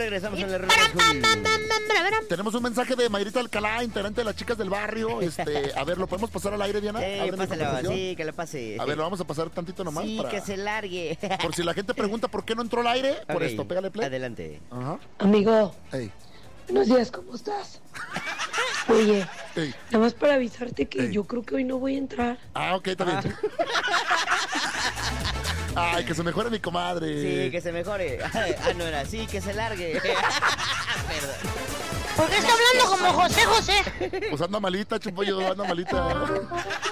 regresamos en la red. Tenemos un mensaje de Mayrita Alcalá, integrante de las Chicas del Barrio. A ver, ¿lo podemos pasar al aire, Diana? Pásalo, sí, que lo pase. A ver, lo vamos a pasar tantito nomás. Sí, que se largue. Por si la gente pregunta por qué no entró al aire, por esto, pégale play. Adelante. Ajá. Amigo. Ey. Buenos días, ¿cómo estás? Oye, Ey. nada más para avisarte que yo creo que hoy no voy a entrar. Ah, ok, está bien. Ay, que se mejore mi comadre. Sí, que se mejore. No era así, que se largue. Perdón. ¿Por qué está hablando como José José? Pues anda malita, Chupoyo, anda malita.